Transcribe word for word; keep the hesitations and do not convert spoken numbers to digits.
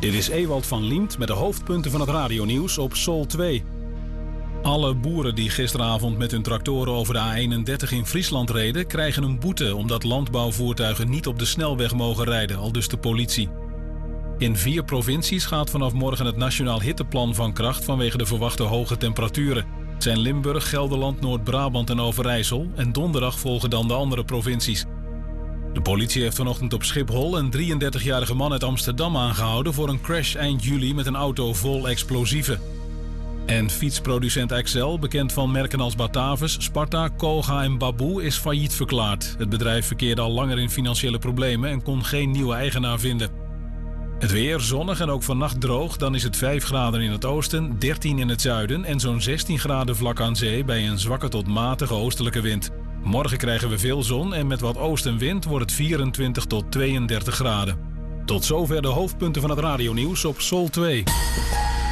Dit is Ewald van Liemt met de hoofdpunten van het radionieuws op Sol twee. Alle boeren die gisteravond met hun tractoren over de A eenendertig in Friesland reden, krijgen een boete omdat landbouwvoertuigen niet op de snelweg mogen rijden, aldus de politie. In vier provincies gaat vanaf morgen het Nationaal Hitteplan van kracht vanwege de verwachte hoge temperaturen. Het zijn Limburg, Gelderland, Noord-Brabant en Overijssel en donderdag volgen dan de andere provincies. De politie heeft vanochtend op Schiphol een drieëndertigjarige man uit Amsterdam aangehouden voor een crash eind juli met een auto vol explosieven. En fietsproducent Excel, bekend van merken als Batavus, Sparta, Koga en Baboe, is failliet verklaard. Het bedrijf verkeerde al langer in financiële problemen en kon geen nieuwe eigenaar vinden. Het weer zonnig en ook vannacht droog, dan is het vijf graden in het oosten, dertien in het zuiden en zo'n zestien graden vlak aan zee bij een zwakke tot matige oostelijke wind. Morgen krijgen we veel zon en met wat oostenwind wordt het vierentwintig tot tweeëndertig graden. Tot zover de hoofdpunten van het radionieuws op Sol twee.